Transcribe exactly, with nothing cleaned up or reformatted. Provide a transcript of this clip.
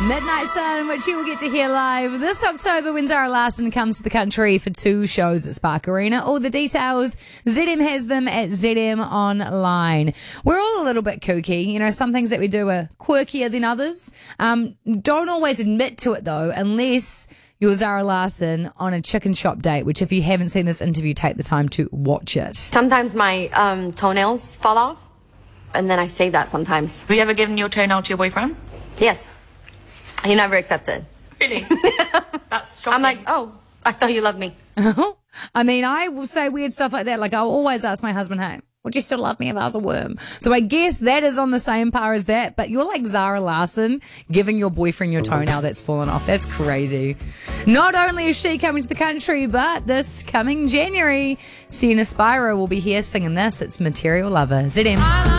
Midnight Sun, which you will get to hear live this October when Zara Larsson comes to the country for two shows at Spark Arena. All the details, Z M has them at Z M Online. We're all a little bit kooky. You know, some things that we do are quirkier than others. Um, don't always admit to it, though, unless you're Zara Larsson on a chicken shop date, which if you haven't seen this interview, take the time to watch it. Sometimes my um, toenails fall off, and then I say that sometimes. Have you ever given your toenail to your boyfriend? Yes. He never accepted. Really? That's shocking. I'm like, oh, I thought you loved me. I mean, I will say weird stuff like that. Like, I'll always ask my husband, hey, would you still love me if I was a worm? So I guess that is on the same par as that. But you're like Zara Larsson giving your boyfriend your toenail that's fallen off. That's crazy. Not only is she coming to the country, but this coming January, Sienna Spiro will be here singing this. It's Material Lover. Z M.